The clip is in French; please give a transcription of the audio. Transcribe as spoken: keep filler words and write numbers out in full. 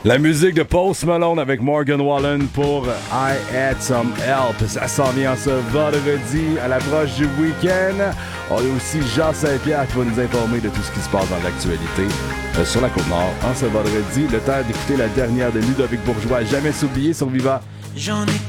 La musique de Post Malone avec Morgan Wallen pour I Had Some Help. Ça s'en vient ce vendredi à l'approche du week-end. On a aussi Jean Saint-Pierre qui va nous informer de tout ce qui se passe dans l'actualité euh, sur la Côte-Nord en ce vendredi. Le temps d'écouter la dernière de Ludovic Bourgeois, Jamais s'oublier sur Viva. J'en ai